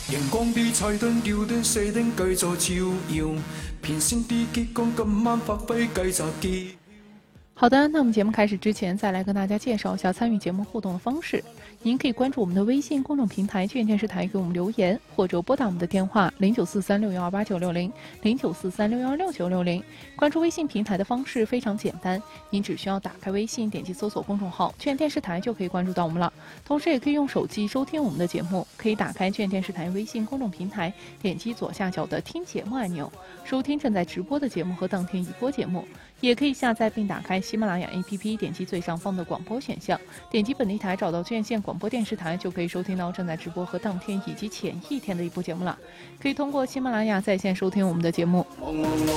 荧光的彩燈吊燈四燈繼續照耀，片線的激光今晚發揮繼續結。 好的，那我们节目开始之前，再来跟大家介绍一下参与节目互动的方式。您可以关注我们的微信公众平台“剧院电视台”，给我们留言，或者拨打我们的电话0943618960，0943616960。关注微信平台的方式非常简单，您只需要打开微信，点击搜索公众号“剧院电视台”就可以关注到我们了。同时，也可以用手机收听我们的节目，可以打开剧院电视台微信公众平台，点击左下角的听节目按钮，收听正在直播的节目和当天已播节目。也可以下载并打开喜马拉雅 APP， 点击最上方的广播选项，点击本地台找到卷县广播电视台，就可以收听到正在直播和当天以及前一天的一播节目了。可以通过喜马拉雅在线收听我们的节目。